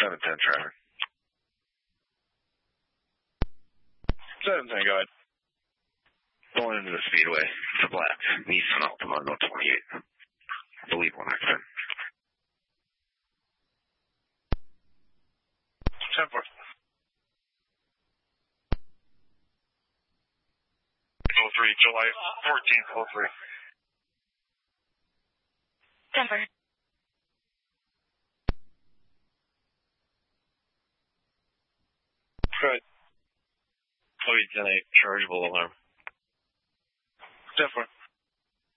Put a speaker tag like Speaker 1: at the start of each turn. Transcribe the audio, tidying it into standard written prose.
Speaker 1: 710 traffic. 710, go ahead. Going into the speedway. It's a black Nissan Altima, no 28. I believe one accident. 10-4. 03, July 14th, 03.
Speaker 2: 10-4.
Speaker 1: Good. Oh, 10-8, chargeable alarm. 10-4.